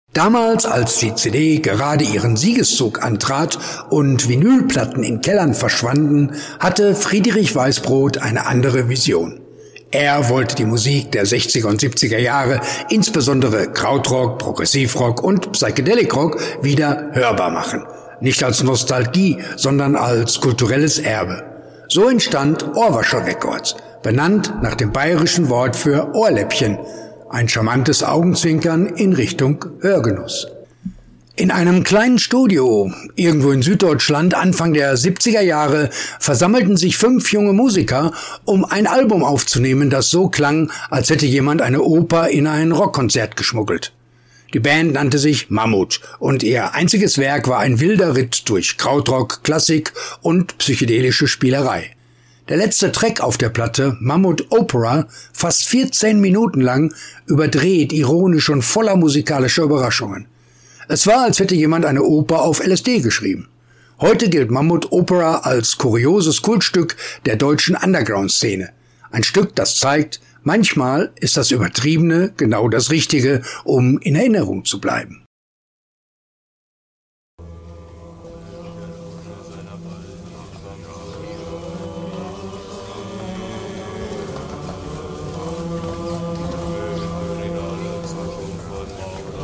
Damals, als die CD gerade ihren Siegeszug antrat und Vinylplatten in Kellern verschwanden, hatte Friedrich Weißbrot eine andere Vision. Er wollte die Musik der 60er und 70er Jahre, insbesondere Krautrock, Progressivrock und Psychedelic Rock, wieder hörbar machen. Nicht als Nostalgie, sondern als kulturelles Erbe. So entstand Ohrwascher Records, benannt nach dem bayerischen Wort für Ohrläppchen, ein charmantes Augenzwinkern in Richtung Hörgenuss. In einem kleinen Studio, irgendwo in Süddeutschland, Anfang der 70er Jahre, versammelten sich 5 junge Musiker, um ein Album aufzunehmen, das so klang, als hätte jemand eine Oper in ein Rockkonzert geschmuggelt. Die Band nannte sich Mammut und ihr einziges Werk war ein wilder Ritt durch Krautrock, Klassik und psychedelische Spielerei. Der letzte Track auf der Platte, Mammut Opera, fast 14 Minuten lang, überdreht, ironisch und voller musikalischer Überraschungen. Es war, als hätte jemand eine Oper auf LSD geschrieben. Heute gilt Mammut Opera als kurioses Kultstück der deutschen Underground-Szene. Ein Stück, das zeigt, manchmal ist das Übertriebene genau das Richtige, um in Erinnerung zu bleiben.